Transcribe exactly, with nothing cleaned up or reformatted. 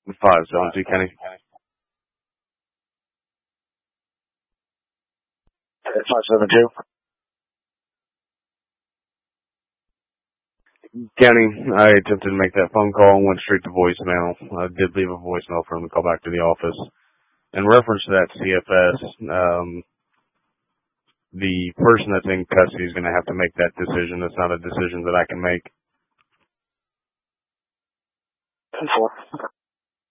five seven two, Kenny. five seven two. Kenny, I attempted to make that phone call and went straight to voicemail. I did leave a voicemail for him to call back to the office. In reference to that C F S, um, the person that's in custody is going to have to make that decision. It's not a decision that I can make. ten four.